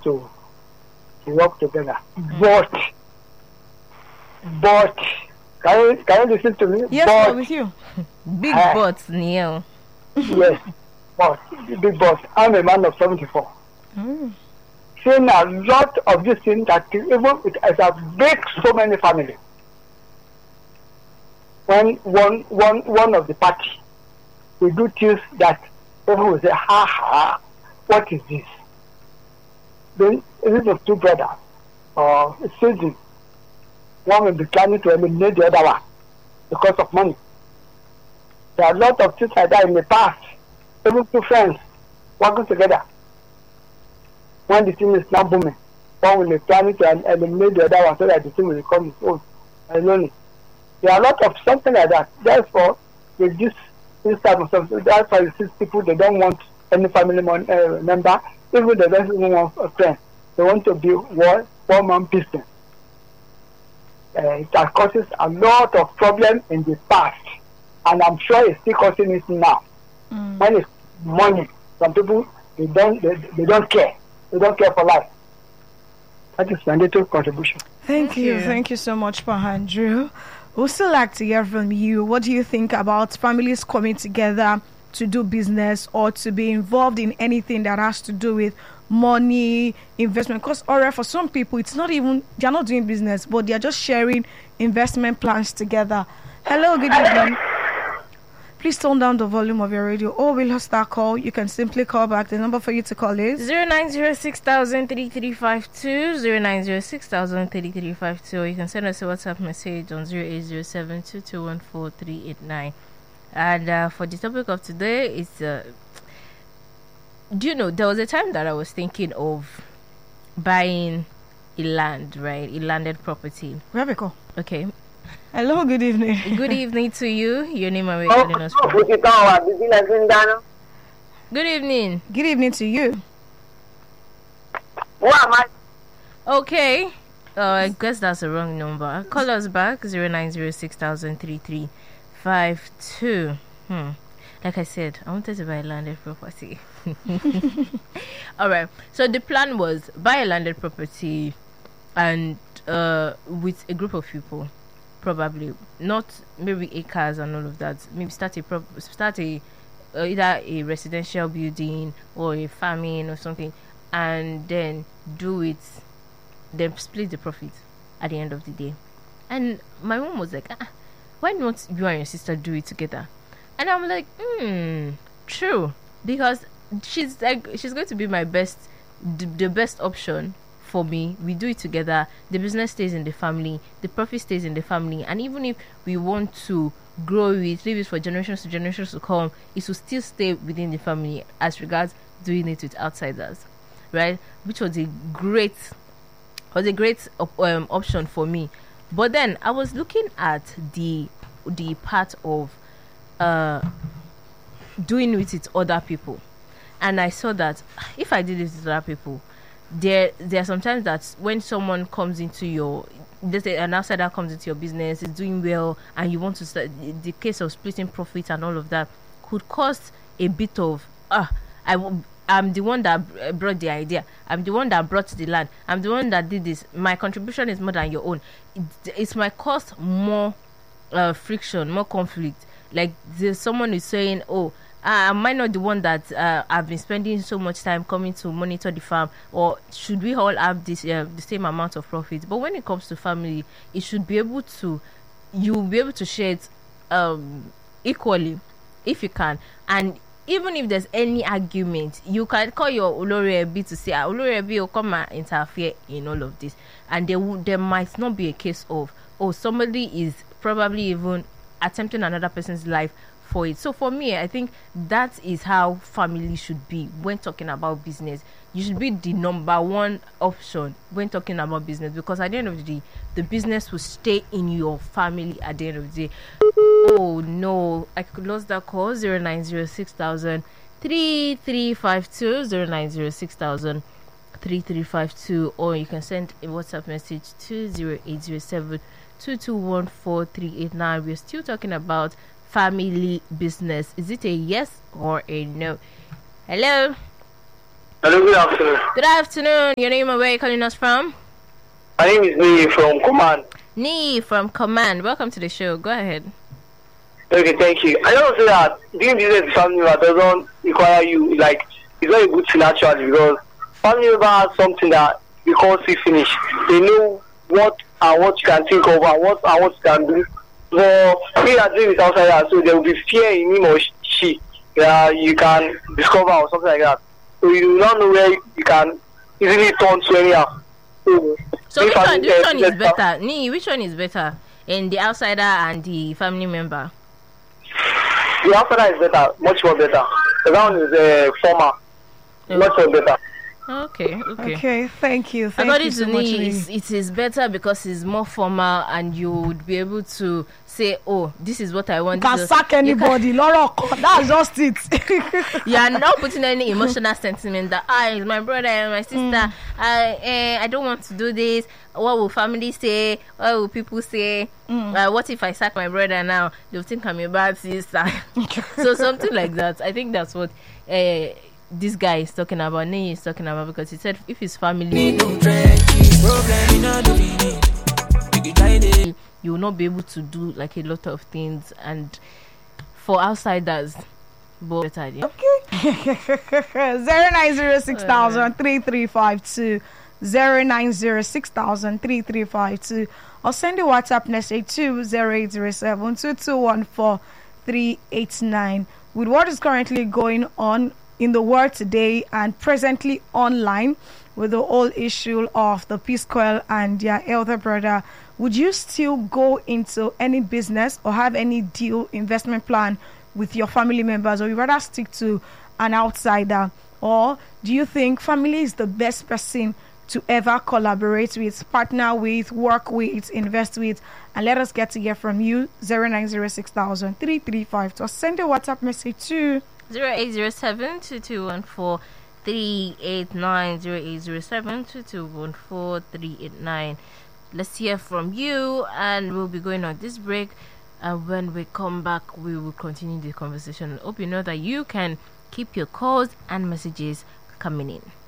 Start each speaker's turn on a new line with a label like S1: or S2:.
S1: to work together. But can you listen to me?
S2: Yes,
S1: but,
S2: I'm with you.
S3: Big but, Neil.
S1: Yes, but big but. I'm a man of 74. Seeing a lot of these things that even it has break so many families. When one of the party will do things that people will say, ha ha, what is this? Then it is two brothers or siblings. One will be planning to eliminate the other one because of money. There are a lot of things like that in the past. Even two friends working together. When the team is not booming, one will be planning to eliminate the other one so that the team will become its own alone. There are a lot of something like that. Therefore, with this type of stuff, that's why you see people, they don't want any family member, even they don't even want a friend. They want to be one-man business. It has causes a lot of problems in the past, and I'm sure it's still causing it now. When it's money, some people they don't care. They don't care for life. That is my little contribution.
S2: Thank you so much, Pa Andrew. We'd still like to hear from you. What do you think about families coming together to do business or to be involved in anything that has to do with money, investment? Because for some people, it's not even, they're not doing business, but they're just sharing investment plans together. Hello, good evening. Please tone down the volume of your radio or we lost that call. You can simply call back. The number for you to call is
S3: 0906-3352, 0906-3352, or you can send us a WhatsApp message on 0807-2214-389. And for the topic of today, it's do you know, there was a time that I was thinking of buying a land, right? A landed property.
S2: We have a call.
S3: Okay.
S2: Hello, good evening.
S3: Good evening to you. Your name and where you're calling us from. Good evening.
S2: Good evening to you.
S4: What am I?
S3: Okay. I guess that's the wrong number. Call us back 0906-3352. Like I said, I wanted to buy a landed property. Alright. So the plan was buy a landed property and with a group of people. Probably not maybe acres and all of that. Maybe start either a residential building or a farming or something, and then do it. Then split the profit at the end of the day. And my mom was like, why not you and your sister do it together? And I'm like, true, because she's going to be my the best option. For me, we do it together. The business stays in the family, the profit stays in the family, and even if we want to grow it, leave it for generations to come, it will still stay within the family as regards doing it with outsiders, right? Which was a great option for me. But then I was looking at the part of doing it with other people, and I saw that if I did it with other people, there are sometimes that when someone comes into an outsider comes into your business, is doing well, and you want to start, the case of splitting profit and all of that could cost a bit of I'm the one that brought the idea, I'm the one that brought the land, I'm the one that did this, my contribution is more than your own. It might cost more friction, more conflict. Like there's someone who's saying, am I not the one that I've been spending so much time coming to monitor the farm, or should we all have this the same amount of profit? But when it comes to family, it should be able to, you'll be able to share it equally if you can. And even if there's any argument, you can call your Olori Ebi to say, Olori Ebi will come and interfere in all of this. And there might not be a case of, somebody is probably even attempting another person's life for it. So for me, I think that is how family should be when talking about business. You should be the number one option when talking about business, because at the end of the day, the business will stay in your family at the end of the day. Oh no, I could lose that call. 0906 3352, 0906 3352, or you can send a WhatsApp message to 0807 2214389. We're still talking about family business. Is it a yes or a no? Hello.
S4: Hello, good afternoon.
S3: Good afternoon. Your name and where are you calling us from?
S4: My name is Lee from Command.
S3: Nee from Command. Welcome to the show. Go ahead.
S4: Okay, thank you. I don't say that doing business with family member doesn't require you, like, it's not a good thing actually, because family member has something that they can't see finish. They know what and what you can think of and what you can do. So, we are doing it outside, so there will be fear in him or she that you can discover or something like that. So you do not know where you can easily turn to anyhow.
S3: So which one is better? Nee, which one is better? In the outsider and the family member?
S4: The outsider is better, much more better. The round is former, much more better.
S2: Okay, thank you.
S3: According
S2: so
S3: to
S2: much,
S3: me,
S2: Lee.
S3: it is better because it's more formal and you would be able to say, oh, this is what I want.
S2: You can sack anybody, Laura. That's just it.
S3: You are not putting any emotional sentiment that it's my brother and my sister. I don't want to do this. What will family say? What will people say? What if I sack my brother now? They'll think I'm a bad sister. So something like that. I think that's what this guy is talking about. Nee is talking about, because he said if his family, you will not be able to do like a lot of things, and for outsiders, but better idea.
S2: Okay. 0906-3352 0906-3352 or send a WhatsApp message to 0807-2214-389 with what is currently going on in the world today and presently online with the whole issue of the Peace Corps and their elder brother. Would you still go into any business or have any deal investment plan with your family members, or you rather stick to an outsider? Or do you think family is the best person to ever collaborate with, partner with, work with, invest with? And let us get to hear from you. 0906-3352 or send a WhatsApp message to
S3: 0807-2214-389 0807-2214-389. Let's hear from you, and we'll be going on this break. And when we come back, we will continue the conversation. Hope you know that you can keep your calls and messages coming in.